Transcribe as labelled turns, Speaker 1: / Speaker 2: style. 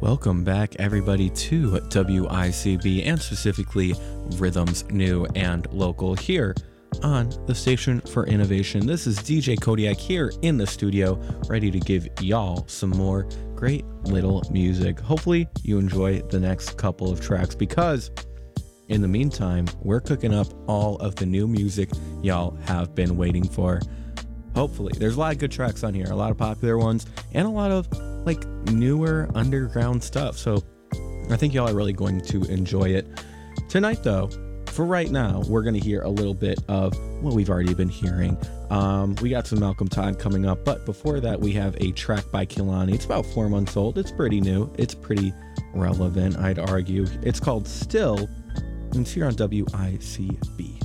Speaker 1: Welcome back, everybody, to WICB and specifically Rhythms New and Local here on the Station for Innovation. This is DJ Kodiak here in the studio, ready to give y'all some more great little music. Hopefully, you enjoy the next couple of tracks because in the meantime, we're cooking up all of the new music y'all have been waiting for. Hopefully, there's a lot of good tracks on here, a lot of popular ones, and a lot of newer underground stuff. So I think y'all are really going to enjoy it. Tonight, though, for right now, we're going to hear a little bit of what we've already been hearing. We got some Malcolm Todd coming up, but before that, we have a track by Kehlani. It's about 4 months old. It's pretty new. It's pretty relevant, I'd argue. It's called Still, and it's here on WICB.